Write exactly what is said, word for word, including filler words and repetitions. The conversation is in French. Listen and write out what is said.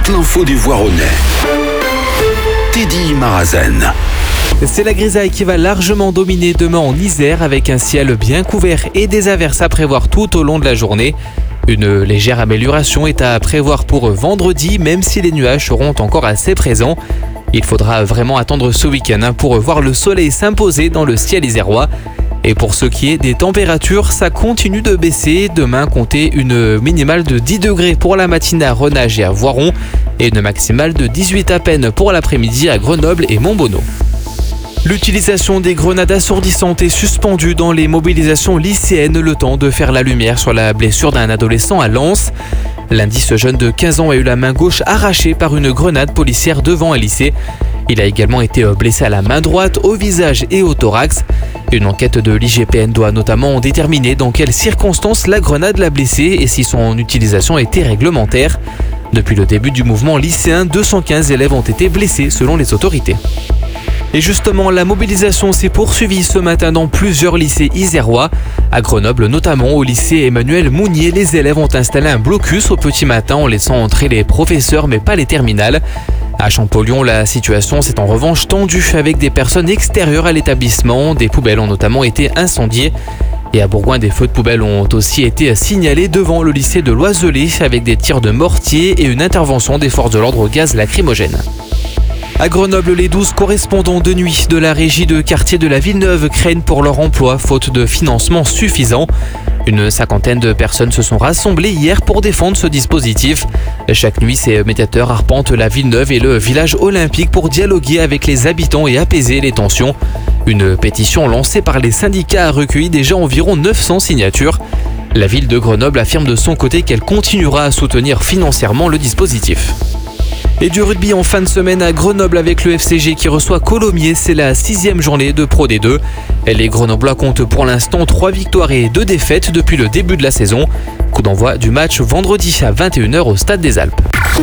toute l'info du Voironnais. Teddy Marazen. C'est la grisaille qui va largement dominer demain en Isère avec un ciel bien couvert et des averses à prévoir tout au long de la journée. Une légère amélioration est à prévoir pour vendredi, même si les nuages seront encore assez présents. Il faudra vraiment attendre ce week-end pour voir le soleil s'imposer dans le ciel isérois. Et pour ce qui est des températures, ça continue de baisser. Demain, comptez une minimale de dix degrés pour la matinée à Renage et à Voiron et une maximale de dix-huit à peine pour l'après-midi à Grenoble et Montbonneau. L'utilisation des grenades assourdissantes est suspendue dans les mobilisations lycéennes, le temps de faire la lumière sur la blessure d'un adolescent à Lens. Lundi, ce jeune de quinze ans a eu la main gauche arrachée par une grenade policière devant un lycée. Il a également été blessé à la main droite, au visage et au thorax. Une enquête de l'I G P N doit notamment déterminer dans quelles circonstances la grenade l'a blessé et si son utilisation était réglementaire. Depuis le début du mouvement lycéen, deux cent quinze élèves ont été blessés selon les autorités. Et justement, la mobilisation s'est poursuivie ce matin dans plusieurs lycées isérois. À Grenoble notamment, au lycée Emmanuel Mounier, les élèves ont installé un blocus au petit matin en laissant entrer les professeurs mais pas les terminales. À Champollion, la situation s'est en revanche tendue avec des personnes extérieures à l'établissement. Des poubelles ont notamment été incendiées. Et à Bourgoin, des feux de poubelle ont aussi été signalés devant le lycée de Loiselay avec des tirs de mortier et une intervention des forces de l'ordre au gaz lacrymogène. À Grenoble, les douze correspondants de nuit de la régie de quartier de la Villeneuve craignent pour leur emploi, faute de financement suffisant. Une cinquantaine de personnes se sont rassemblées hier pour défendre ce dispositif. Chaque nuit, ces médiateurs arpentent la Villeneuve et le village olympique pour dialoguer avec les habitants et apaiser les tensions. Une pétition lancée par les syndicats a recueilli déjà environ neuf cents signatures. La ville de Grenoble affirme de son côté qu'elle continuera à soutenir financièrement le dispositif. Et du rugby en fin de semaine à Grenoble avec le F C G qui reçoit Colomiers, c'est la sixième journée de Pro D deux. Les Grenoblois comptent pour l'instant trois victoires et deux défaites depuis le début de la saison. Coup d'envoi du match vendredi à vingt et une heures au Stade des Alpes.